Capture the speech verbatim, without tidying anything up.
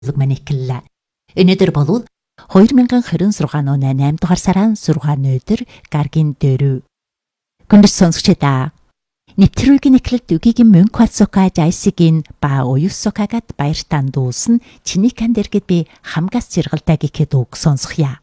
Манекла. Өнөөдөр болвол хоёр мянган хорин сургаан оны найман дугаар сарын сургаан өдөр гаргийн дөрөв. Гүндэс сонсогчдаа нэвтрүүлгийн эхлэлд үгийн мөнх хацука жайсигийн ба уюссокагад баяртан дуусна чиний кандэргэд би хамгаас жиргалтай гэхэд үг сонсохъя.